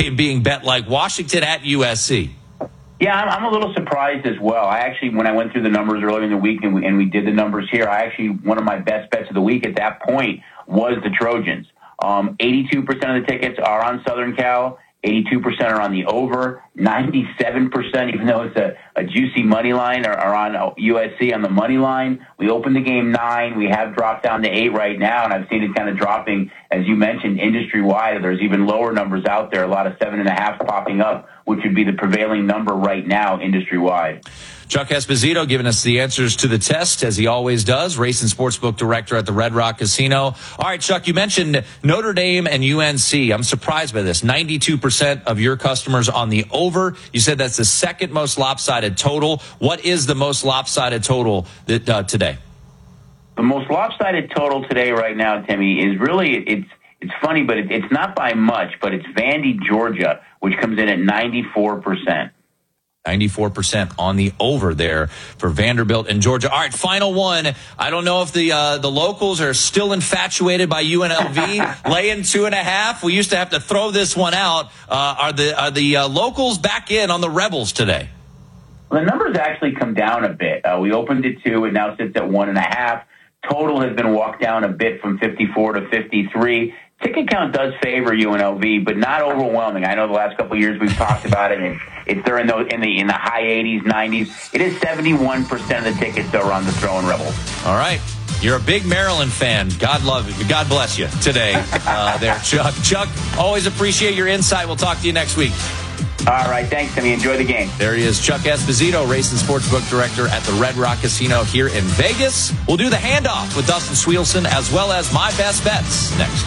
game being bet like Washington at USC. Yeah, I'm a little surprised as well. When I went through the numbers earlier in the week and we did the numbers here, one of my best bets of the week at that point was the Trojans. 82% of the tickets are on Southern Cal. 82% are on the over. 97%, even though it's a juicy money line, are on USC on the money line. We opened the game 9. We have dropped down to 8 right now, and I've seen it kind of dropping, as you mentioned, industry-wide. There's even lower numbers out there, a lot of 7.5 popping up, which would be the prevailing number right now industry-wide. Chuck Esposito giving us the answers to the test, as he always does, race and sportsbook director at the Red Rock Casino. All right, Chuck, you mentioned Notre Dame and UNC. I'm surprised by this. 92% of your customers on the over. You said that's the second most lopsided total. What is the most lopsided total today? The most lopsided total today right now, Timmy, is really, it's funny, but it's not by much, but it's Vandy, Georgia, which comes in at 94%. 94% on the over there for Vanderbilt and Georgia. All right, final one. I don't know if the locals are still infatuated by UNLV laying 2.5. We used to have to throw this one out. Are the locals back in on the Rebels today? Well, the numbers actually come down a bit. We opened at 2. It now sits at 1.5. Total has been walked down a bit from 54 to 53. Ticket count does favor UNLV, but not overwhelming. I know the last couple of years we've talked about it, and they're in the high 80s, 90s. It is 71% of the tickets that are on the Throwing Rebels. All right. You're a big Maryland fan. God love you. God bless you today there, Chuck. Chuck, always appreciate your insight. We'll talk to you next week. All right. Thanks, Timmy. Enjoy the game. There he is, Chuck Esposito, race and sportsbook director at the Red Rock Casino here in Vegas. We'll do the handoff with Dustin Sweelson as well as my best bets next.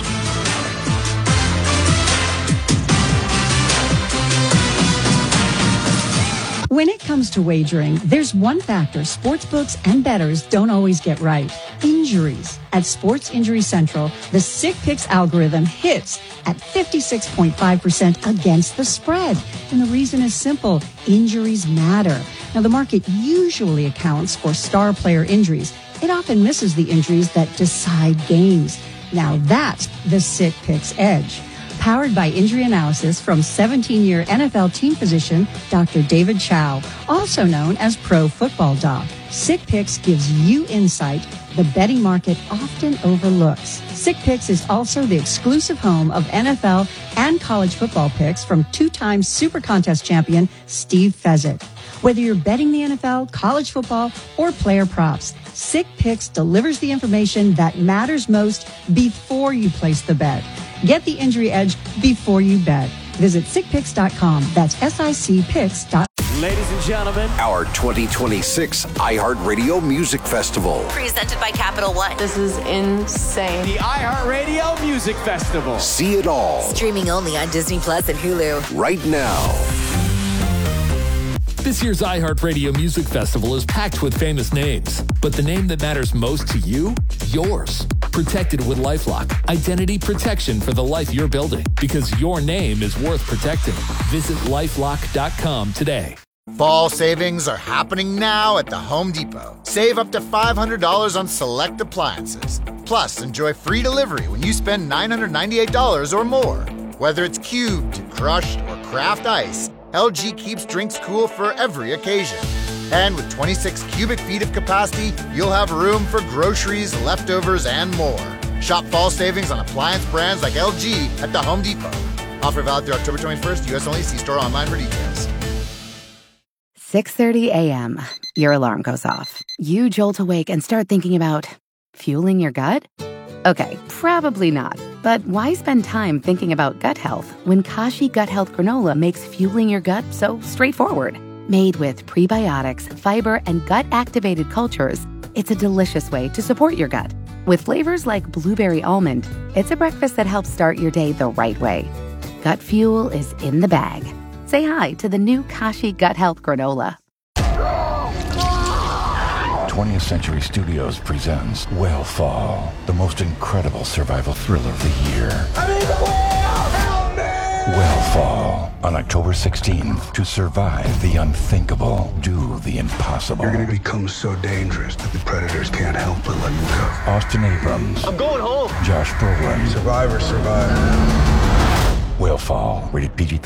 When it comes to wagering, there's one factor sportsbooks and bettors don't always get right. Injuries. At Sports Injury Central, the Sick Picks algorithm hits at 56.5% against the spread. And the reason is simple. Injuries matter. Now, the market usually accounts for star player injuries. It often misses the injuries that decide games. Now, that's the Sick Picks edge. Powered by injury analysis from 17-year NFL team physician Dr. David Chow, also known as Pro Football Doc. Sick Picks gives you insight the betting market often overlooks. Sick Picks is also the exclusive home of NFL and college football picks from 2-time Super Contest champion Steve Fezzik. Whether you're betting the NFL, college football, or player props, Sick Picks delivers the information that matters most before you place the bet. Get the injury edge before you bet. Visit sickpicks.com. That's SICPicks.com. Ladies and gentlemen, our 2026 iHeartRadio Music Festival. Presented by Capital One. This is insane. The iHeartRadio Music Festival. See it all. Streaming only on Disney Plus and Hulu. Right now. This year's iHeartRadio Music Festival is packed with famous names, but the name that matters most to you, yours. Protected with LifeLock. Identity protection for the life you're building, because your name is worth protecting. Visit LifeLock.com today. Fall savings are happening now at the Home Depot. Save up to $500 on select appliances. Plus, enjoy free delivery when you spend $998 or more. Whether it's cubed, crushed, or craft ice, LG keeps drinks cool for every occasion. And with 26 cubic feet of capacity, you'll have room for groceries, leftovers, and more. Shop fall savings on appliance brands like LG at the Home Depot. Offer valid through October 21st. U.S. only. See store online for details. 6:30 a.m. Your alarm goes off. You jolt awake and start thinking about fueling your gut? Okay, probably not. But why spend time thinking about gut health when Kashi Gut Health Granola makes fueling your gut so straightforward? Made with prebiotics, fiber, and gut-activated cultures, it's a delicious way to support your gut. With flavors like blueberry almond, it's a breakfast that helps start your day the right way. Gut fuel is in the bag. Say hi to the new Kashi Gut Health Granola. 20th Century Studios presents Whale the most incredible survival thriller of the year. Whale on October 16th. To survive the unthinkable, do the impossible. You're going to become so dangerous that the predators can't help but let you go. Austin Abrams. I'm going home. Josh Brolin. Survivor. Whale rated PG-13.